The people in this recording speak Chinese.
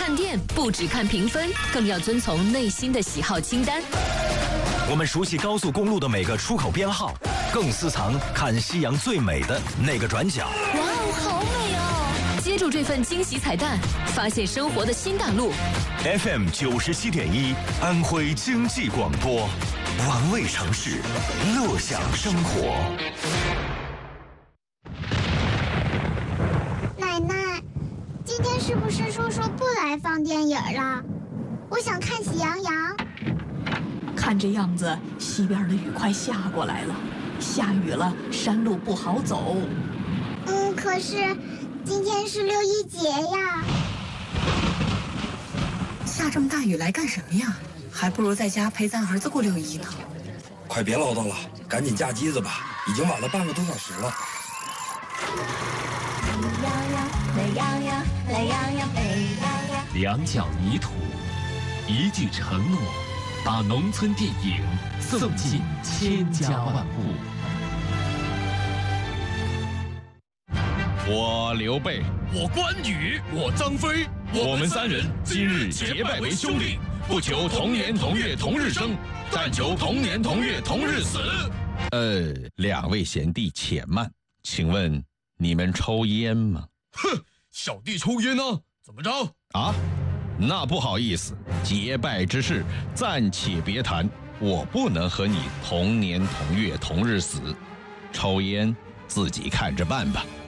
饭店不只看评分，更要遵从内心的喜好清单。 我们熟悉高速公路的每个出口编号，更私藏看夕阳最美的那个转角。 哇哦，好美哦！接住这份惊喜彩蛋，发现生活的新大陆。 FM 97.1，安徽经济广播，玩味城市，乐享生活。 奶奶，今天是不是叔叔不来放电影了？我想看《喜羊羊》。 看这样子，西边的雨快下过来了，下雨了，山路不好走。 可是今天是6·1节呀。 下这么大雨来干什么呀？还不如在家陪咱儿子过6·1呢。 快别唠叨了，赶紧架机子吧，已经晚了半个多小时了。 懒洋洋，懒洋洋，北洋洋。 两脚泥土，一句承诺，把农村电影送进千家万户。 我刘备， 我关羽，我张飞， 我们三人今日结拜为兄弟，不求同年同月同日生，但求同年同月同日死。两位贤弟且慢，请问你们抽烟吗？ 哼，小弟抽烟呢，怎么着？ 啊，那不好意思，结拜之事暂且别谈，我不能和你同年同月同日死，抽烟自己看着办吧。